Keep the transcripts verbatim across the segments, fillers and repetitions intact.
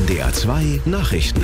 D R zwei Nachrichten.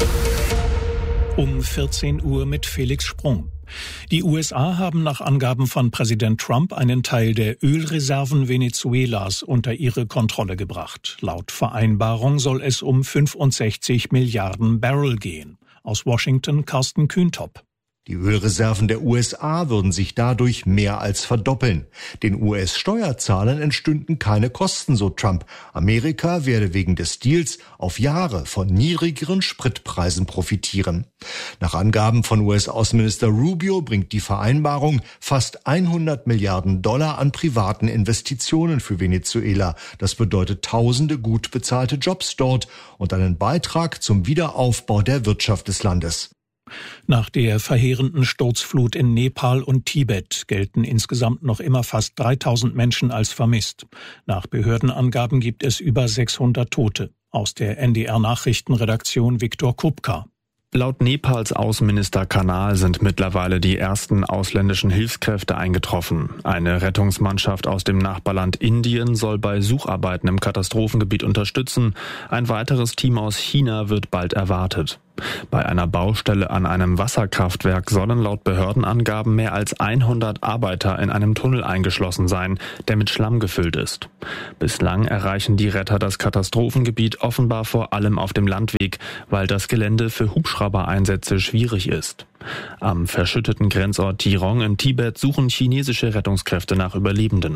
Um vierzehn Uhr mit Felix Sprung. Die U S A haben nach Angaben von Präsident Trump einen Teil der Ölreserven Venezuelas unter ihre Kontrolle gebracht. Laut Vereinbarung soll es um fünfundsechzig Milliarden Barrel gehen. Aus Washington Carsten Kühntop. Die Ölreserven der U S A würden sich dadurch mehr als verdoppeln. Den U S-Steuerzahlern entstünden keine Kosten, so Trump. Amerika werde wegen des Deals auf Jahre von niedrigeren Spritpreisen profitieren. Nach Angaben von U S-Außenminister Rubio bringt die Vereinbarung fast hundert Milliarden Dollar an privaten Investitionen für Venezuela. Das bedeutet tausende gut bezahlte Jobs dort und einen Beitrag zum Wiederaufbau der Wirtschaft des Landes. Nach der verheerenden Sturzflut in Nepal und Tibet gelten insgesamt noch immer fast dreitausend Menschen als vermisst. Nach Behördenangaben gibt es über sechshundert Tote. Aus der N D R-Nachrichtenredaktion Viktor Kupka. Laut Nepals Außenminister Kanal sind mittlerweile die ersten ausländischen Hilfskräfte eingetroffen. Eine Rettungsmannschaft aus dem Nachbarland Indien soll bei Sucharbeiten im Katastrophengebiet unterstützen. Ein weiteres Team aus China wird bald erwartet. Bei einer Baustelle an einem Wasserkraftwerk sollen laut Behördenangaben mehr als hundert Arbeiter in einem Tunnel eingeschlossen sein, der mit Schlamm gefüllt ist. Bislang erreichen die Retter das Katastrophengebiet offenbar vor allem auf dem Landweg, weil das Gelände für Hubschraubereinsätze schwierig ist. Am verschütteten Grenzort Tirong in Tibet suchen chinesische Rettungskräfte nach Überlebenden.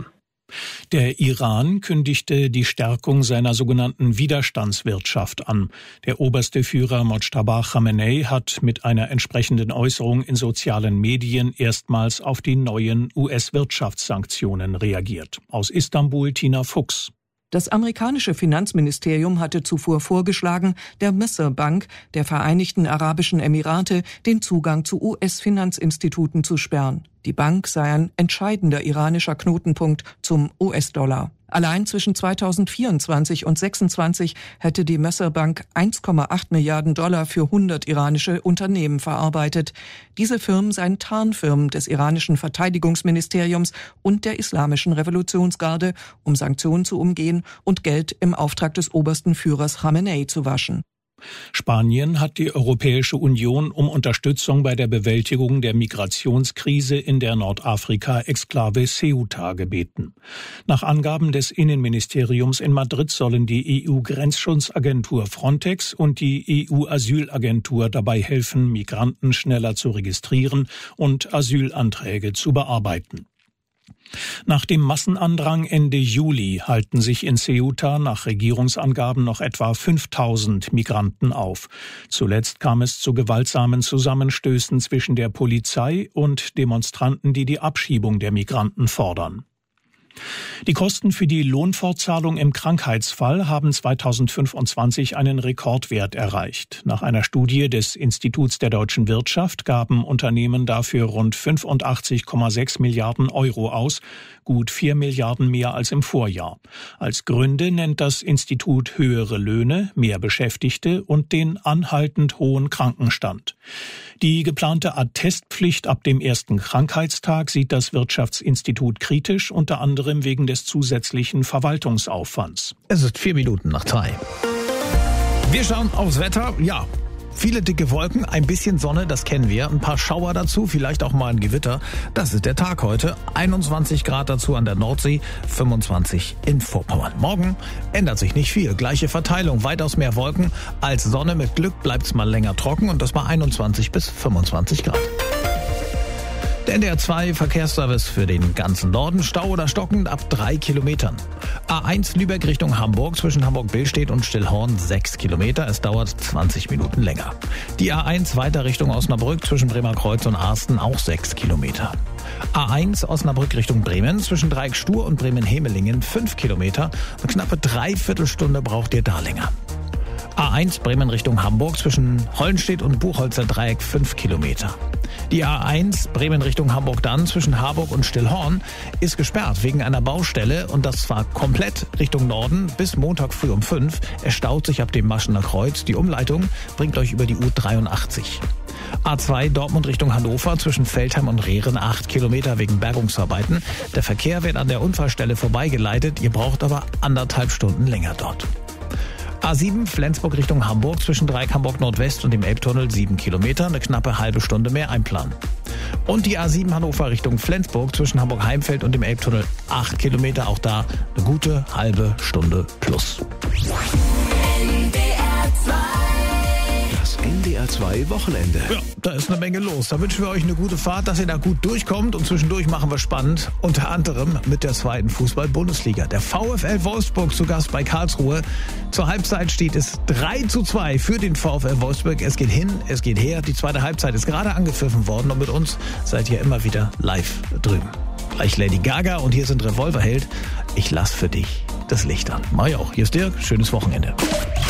Der Iran kündigte die Stärkung seiner sogenannten Widerstandswirtschaft an. Der oberste Führer Mojtaba Khamenei hat mit einer entsprechenden Äußerung in sozialen Medien erstmals auf die neuen U S-Wirtschaftssanktionen reagiert. Aus Istanbul Tina Fuchs. Das amerikanische Finanzministerium hatte zuvor vorgeschlagen, der Misr Bank der Vereinigten Arabischen Emirate den Zugang zu U S-Finanzinstituten zu sperren. Die Bank sei ein entscheidender iranischer Knotenpunkt zum U S-Dollar. Allein zwischen zweitausendvierundzwanzig und sechsundzwanzig hätte die Misr Bank eins Komma acht Milliarden Dollar für hundert iranische Unternehmen verarbeitet. Diese Firmen seien Tarnfirmen des iranischen Verteidigungsministeriums und der Islamischen Revolutionsgarde, um Sanktionen zu umgehen und Geld im Auftrag des obersten Führers Khamenei zu waschen. Spanien hat die Europäische Union um Unterstützung bei der Bewältigung der Migrationskrise in der Nordafrika-Exklave Ceuta gebeten. Nach Angaben des Innenministeriums in Madrid sollen die E U-Grenzschutzagentur Frontex und die E U-Asylagentur dabei helfen, Migranten schneller zu registrieren und Asylanträge zu bearbeiten. Nach dem Massenandrang Ende Juli halten sich in Ceuta nach Regierungsangaben noch etwa fünftausend Migranten auf. Zuletzt kam es zu gewaltsamen Zusammenstößen zwischen der Polizei und Demonstranten, die die Abschiebung der Migranten fordern. Die Kosten für die Lohnfortzahlung im Krankheitsfall haben zweitausendfünfundzwanzig einen Rekordwert erreicht. Nach einer Studie des Instituts der deutschen Wirtschaft gaben Unternehmen dafür rund fünfundachtzig Komma sechs Milliarden Euro aus, gut vier Milliarden mehr als im Vorjahr. Als Gründe nennt das Institut höhere Löhne, mehr Beschäftigte und den anhaltend hohen Krankenstand. Die geplante Attestpflicht ab dem ersten Krankheitstag sieht das Wirtschaftsinstitut kritisch, unter anderem wegen des zusätzlichen Verwaltungsaufwands. Es ist vier Minuten nach drei. Wir schauen aufs Wetter. Ja, viele dicke Wolken, ein bisschen Sonne, das kennen wir. Ein paar Schauer dazu, vielleicht auch mal ein Gewitter. Das ist der Tag heute. einundzwanzig Grad dazu an der Nordsee, fünfundzwanzig in Vorpommern. Morgen ändert sich nicht viel. Gleiche Verteilung, weitaus mehr Wolken als Sonne. Mit Glück bleibt es mal länger trocken und das war einundzwanzig bis fünfundzwanzig Grad. Der N D R zwei Verkehrsservice für den ganzen Norden. Stau oder stockend ab drei Kilometern. A eins Lübeck Richtung Hamburg zwischen Hamburg-Billstedt und Stillhorn sechs Kilometer. Es dauert zwanzig Minuten länger. Die A eins weiter Richtung Osnabrück zwischen Bremerkreuz und Arsten auch sechs Kilometer. A eins Osnabrück Richtung Bremen zwischen Dreieck-Stur und Bremen-Hemelingen fünf Kilometer. Eine knappe Dreiviertelstunde braucht ihr da länger. A eins Bremen Richtung Hamburg zwischen Hollenstedt und Buchholzer Dreieck fünf Kilometer. Die A eins Bremen Richtung Hamburg dann zwischen Harburg und Stillhorn ist gesperrt wegen einer Baustelle und das zwar komplett Richtung Norden bis Montag früh um fünf. Es staut sich ab dem Maschener Kreuz. Die Umleitung bringt euch über die U dreiundachtzig. A zwei Dortmund Richtung Hannover zwischen Feldheim und Rehren acht Kilometer wegen Bergungsarbeiten. Der Verkehr wird an der Unfallstelle vorbeigeleitet. Ihr braucht aber anderthalb Stunden länger dort. A sieben Flensburg Richtung Hamburg zwischen Dreieck Hamburg Nordwest und dem Elbtunnel sieben Kilometer, eine knappe halbe Stunde mehr einplanen. Und die A sieben Hannover Richtung Flensburg zwischen Hamburg-Heimfeld und dem Elbtunnel acht Kilometer, auch da eine gute halbe Stunde plus. Das N D R zwei Wochenende. Ja, da ist eine Menge los. Da wünschen wir euch eine gute Fahrt, dass ihr da gut durchkommt. Und zwischendurch machen wir spannend, unter anderem mit der zweiten Fußball-Bundesliga. Der VfL Wolfsburg zu Gast bei Karlsruhe. Zur Halbzeit steht es drei zu zwei für den VfL Wolfsburg. Es geht hin, es geht her. Die zweite Halbzeit ist gerade angepfiffen worden. Und mit uns seid ihr immer wieder live drüben. Gleich Lady Gaga und hier sind Revolverheld. Ich lass für dich das Licht an. Mach ich auch. Hier ist Dirk. Schönes Wochenende.